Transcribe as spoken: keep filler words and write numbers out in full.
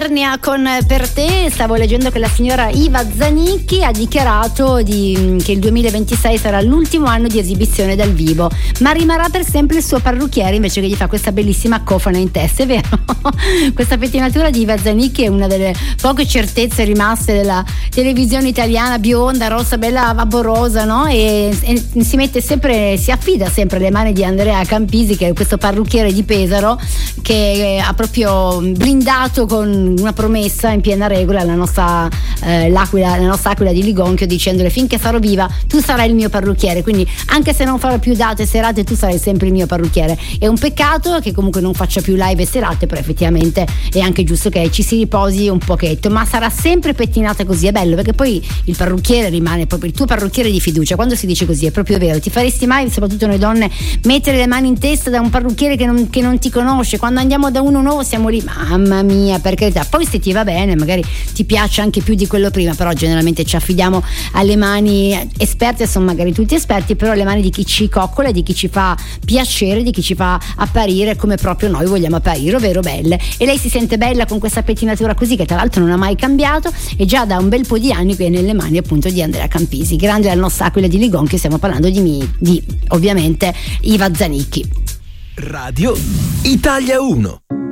Eternia con Per te. Stavo leggendo che la signora Iva Zanicchi ha dichiarato di, che il duemilaventisei sarà l'ultimo anno di esibizione dal vivo, ma rimarrà per sempre il suo parrucchiere invece che gli fa questa bellissima cofana in testa, è vero? Questa pettinatura di Iva Zanicchi è una delle poche certezze rimaste della televisione italiana, bionda, rossa, bella vaporosa, no? E, e si mette sempre, si affida sempre alle mani di Andrea Campisi, che è questo parrucchiere di Pesaro, che ha proprio blindato con una promessa in piena regola la nostra eh, l'aquila, la nostra aquila di Ligonchio, dicendole: finché sarò viva tu sarai il mio parrucchiere, quindi anche se non farò più date e serate tu sarai sempre il mio parrucchiere. È un peccato che comunque non faccia più live e serate, però effettivamente è anche giusto che ci si riposi un pochetto, ma sarà sempre pettinata così. È bello perché poi il parrucchiere rimane proprio il tuo parrucchiere di fiducia. Quando si dice così è proprio vero. Ti faresti mai, soprattutto noi donne, mettere le mani in testa da un parrucchiere che non, che non ti conosce? Quando andiamo da uno nuovo siamo lì, mamma mia, per carità. Poi se ti va bene magari ti piace anche più di quello prima, però generalmente ci affidiamo alle mani esperte, sono magari tutti esperti, però alle mani di chi ci coccola, di chi ci fa piacere, di chi ci fa apparire come proprio noi vogliamo apparire, ovvero belle. E lei si sente bella con questa pettinatura così, che tra l'altro non ha mai cambiato, e già da un bel po' di anni che è nelle mani appunto di Andrea Campisi, grande la nostra aquila di Ligonchio. Stiamo parlando di, mi, di ovviamente Iva Zanicchi. Radio Italia uno.